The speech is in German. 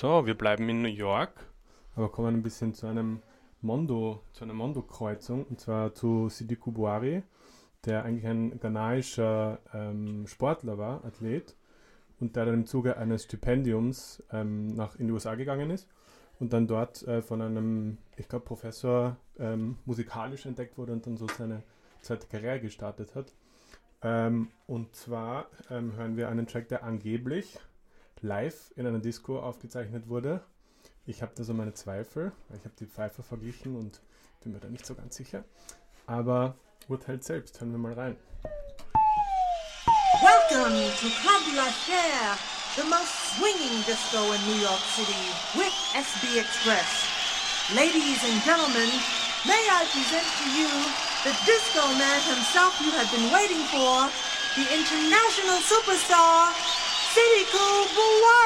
So, wir bleiben in New York, aber kommen ein bisschen zu einer Mondo-Kreuzung, und zwar zu Sidi Koulibaly, der eigentlich ein ghanaischer Sportler war, Athlet, und der dann im Zuge eines Stipendiums in die USA gegangen ist und dann dort von einem, ich glaube, Professor musikalisch entdeckt wurde und dann so seine zweite Karriere gestartet hat. Und zwar hören wir einen Track, der angeblich live in einer Disco aufgezeichnet wurde. Ich habe da so meine Zweifel, weil ich habe die Pfeifer verglichen und bin mir da nicht so ganz sicher. Aber urteilt selbst, hören wir mal rein. Welcome to Club La Chair, the most swinging disco in New York City with SB Express. Ladies and gentlemen, may I present to you the disco man himself you have been waiting for, the international superstar, Sidi Koulibaly.